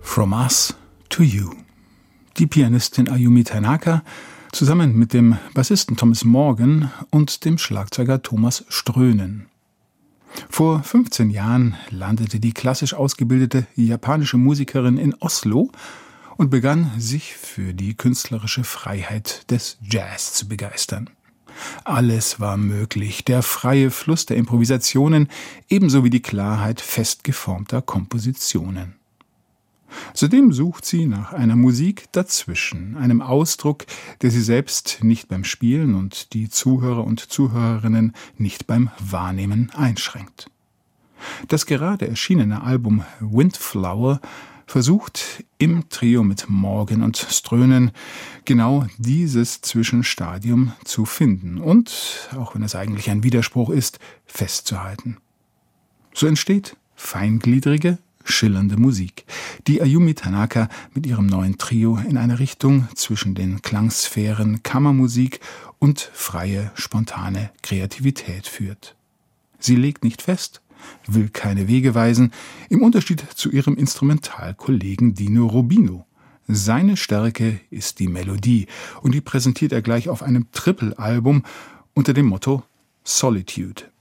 From Us to You. Die Pianistin Ayumi Tanaka zusammen mit dem Bassisten Thomas Morgan und dem Schlagzeuger Thomas Strönen. Vor 15 Jahren landete die klassisch ausgebildete japanische Musikerin in Oslo und begann, sich für die künstlerische Freiheit des Jazz zu begeistern. Alles war möglich, der freie Fluss der Improvisationen, ebenso wie die Klarheit fest geformter Kompositionen. Zudem sucht sie nach einer Musik dazwischen, einem Ausdruck, der sie selbst nicht beim Spielen und die Zuhörer und Zuhörerinnen nicht beim Wahrnehmen einschränkt. Das gerade erschienene Album Windflower versucht im Trio mit Morgan und Strönen genau dieses Zwischenstadium zu finden und, auch wenn es eigentlich ein Widerspruch ist, festzuhalten. So entsteht feingliedrige, schillernde Musik, die Ayumi Tanaka mit ihrem neuen Trio in eine Richtung zwischen den Klangsphären Kammermusik und freie, spontane Kreativität führt. Sie legt nicht fest, will keine Wege weisen, im Unterschied zu ihrem Instrumentalkollegen Dino Rubino. Seine Stärke ist die Melodie und die präsentiert er gleich auf einem Triple-Album unter dem Motto Solitude.